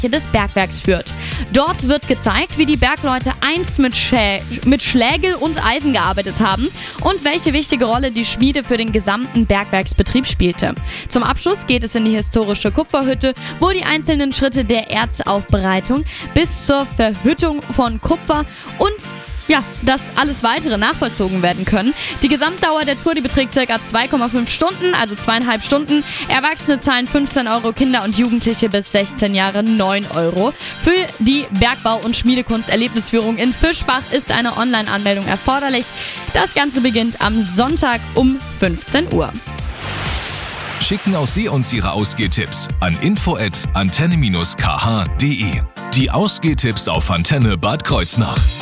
des Bergwerks führt. Dort wird gezeigt, wie die Bergleute einst mit Schlägel und Eisen gearbeitet haben und welche wichtige Rolle die Schmiede für den gesamten Bergwerksbetrieb spielte. Zum Abschluss geht es in die historische Kupferhütte, wo die einzelnen Schritte der Erzaufbereitung bis zur Verhüttung von Kupfer und das alles weitere nachvollzogen werden können. Die Gesamtdauer der Tour, die beträgt ca. 2,5 Stunden, also 2,5 Stunden. Erwachsene zahlen 15 Euro, Kinder und Jugendliche bis 16 Jahre 9 Euro. Für die Bergbau- und Schmiedekunst-Erlebnisführung in Fischbach ist eine Online-Anmeldung erforderlich. Das Ganze beginnt am Sonntag um 15 Uhr. Schicken auch Sie uns Ihre Ausgehtipps an info@antenne-kh.de. Die Ausgehtipps auf Antenne Bad Kreuznach.